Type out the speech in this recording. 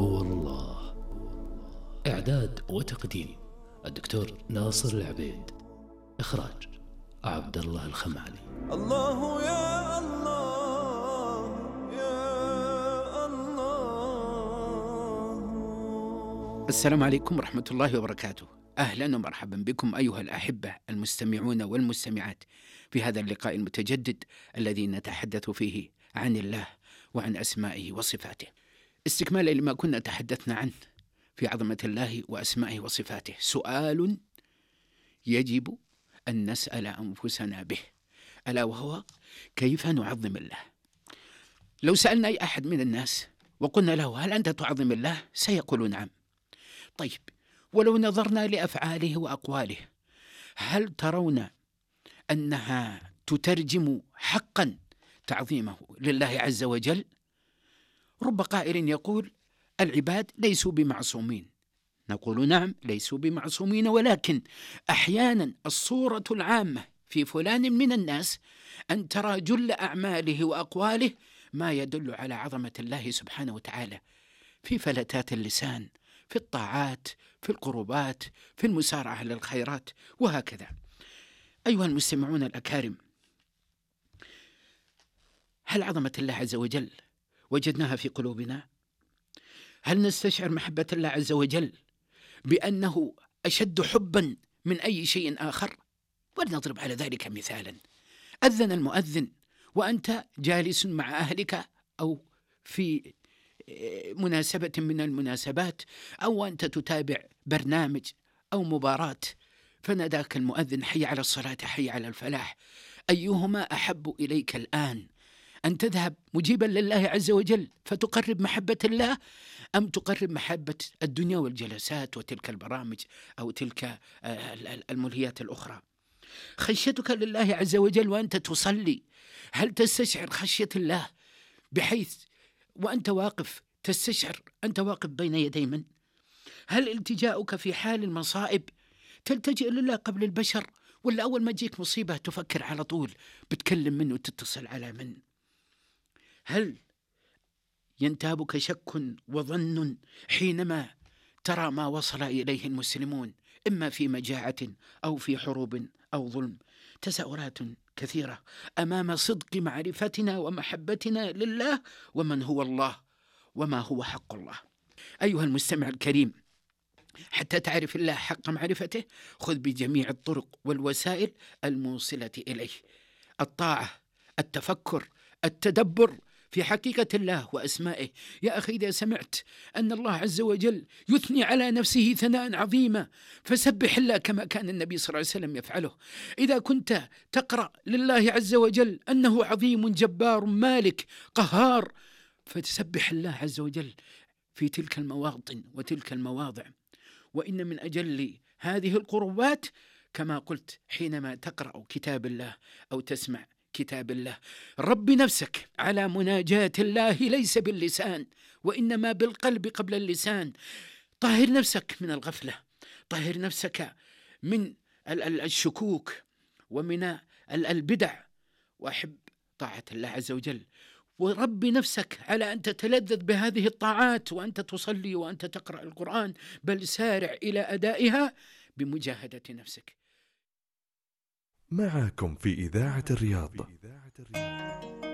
هو الله. إعداد وتقديم الدكتور ناصر العبيد. إخراج عبد الله الخمالي. الله يا الله يا الله. السلام عليكم ورحمة الله وبركاته. أهلا ومرحبا بكم أيها الأحبة المستمعون والمستمعات في هذا اللقاء المتجدد الذي نتحدث فيه عن الله وعن أسمائه وصفاته، استكمالا لما كنا تحدثنا عنه في عظمة الله وأسمائه وصفاته. سؤال يجب أن نسأل أنفسنا به، ألا وهو كيف نعظم الله. لو سألنا أي أحد من الناس وقلنا له هل أنت تعظم الله؟ سيقول نعم. طيب، ولو نظرنا لأفعاله وأقواله، هل ترون أنها تترجم حقا تعظيمه لله عز وجل؟ رب قائل يقول العباد ليسوا بمعصومين، نقول نعم ليسوا بمعصومين، ولكن أحيانا الصورة العامة في فلان من الناس أن ترى جل أعماله وأقواله ما يدل على عظمة الله سبحانه وتعالى، في فلتات اللسان، في الطاعات، في القربات، في المسارعة للخيرات، وهكذا. أيها المستمعون الأكارم، هل عظمة الله عز وجل وجدناها في قلوبنا؟ هل نستشعر محبة الله عز وجل بأنه أشد حبا من أي شيء آخر؟ ولنضرب على ذلك مثالا. أذن المؤذن وأنت جالس مع أهلك أو في مناسبة من المناسبات، أو أنت تتابع برنامج أو مباراة، فناداك المؤذن حي على الصلاة حي على الفلاح. أيهما أحب إليك الآن، أن تذهب مجيبا لله عز وجل فتقرب محبة الله، أم تقرب محبة الدنيا والجلسات وتلك البرامج أو تلك الملهيات الأخرى؟ خشيتك لله عز وجل وأنت تصلي، هل تستشعر خشية الله بحيث وأنت واقف تستشعر أنت واقف بين يدي من؟ هل التجاؤك في حال المصائب تلتجئ لله قبل البشر، ولا أول ما تجيك مصيبة تفكر على طول بتكلم منه وتتصل على من؟ هل ينتابك شك وظن حينما ترى ما وصل إليه المسلمون، إما في مجاعة أو في حروب أو ظلم؟ تساؤلات كثيرة أمام صدق معرفتنا ومحبتنا لله ومن هو الله وما هو حق الله. أيها المستمع الكريم، حتى تعرف الله حق معرفته خذ بجميع الطرق والوسائل الموصلة إليه: الطاعة، التفكر، التدبر في حقيقة الله وأسمائه. يا أخي، إذا سمعت أن الله عز وجل يثني على نفسه ثناء عظيما فسبح الله كما كان النبي صلى الله عليه وسلم يفعله. إذا كنت تقرأ لله عز وجل أنه عظيم جبار مالك قهار، فتسبح الله عز وجل في تلك المواطن وتلك المواضع. وإن من أجل هذه القربات كما قلت حينما تقرأ كتاب الله أو تسمع كتاب الله، رب نفسك على مناجاة الله ليس باللسان وإنما بالقلب قبل اللسان. طهر نفسك من الغفلة، طهر نفسك من الشكوك ومن البدع، وأحب طاعة الله عز وجل، ورب نفسك على أن تتلذذ بهذه الطاعات وأنت تصلي وأنت تقرأ القرآن، بل سارع إلى أدائها بمجاهدة نفسك. معكم في إذاعة الرياض.